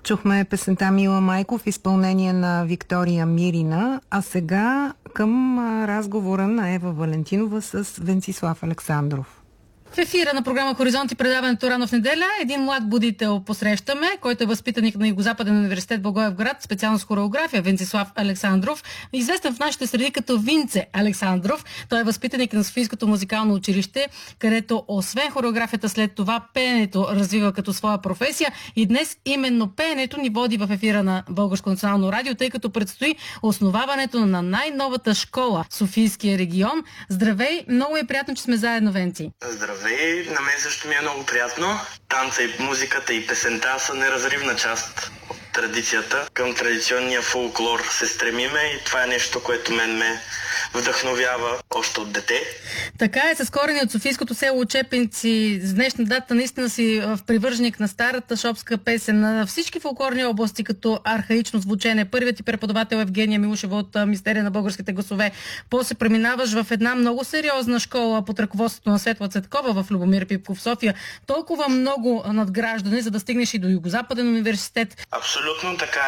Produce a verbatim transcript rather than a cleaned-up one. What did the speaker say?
Чухме песента Мила Майко в изпълнение на Виктория Мирина, а сега към разговора на Ева Валентинова с Венцислав Александров. В ефира на програма Хоризонт и предаването Рано в неделя един млад будител посрещаме, който е възпитаник на Югозападен университет Благоевград, специалност хореография, Венцислав Александров, известен в нашите среди като Винце Александров. Той е възпитаник на Софийското музикално училище, където освен хореографията след това пеенето развива като своя професия и днес именно пеенето ни води в ефира на Българско национално радио, тъй като предстои основаването на най-новата школа в Софийския регион. Здравей, много е приятно, че сме заедно, Венци. Здравей, на мен също ми е много приятно. Танца и музиката и песента са неразривна част от традицията. Към традиционния фолклор се стремиме и това е нещо, което мен ме вдъхновява още от дете. Така е, с корени от софийското село Чепинци. С днешна дата наистина си в привърженик на старата шопска песен, на всички фолклорни области като архаично звучене. Първият ти преподавател Евгения Милушева от Мистерия на българските гласове. После преминаваш в една много сериозна школа под ръководството на Светла Цветкова в Любомир Пипков в София. Толкова много надграждане, за да стигнеш и до Югозападен университет. Абсолютно така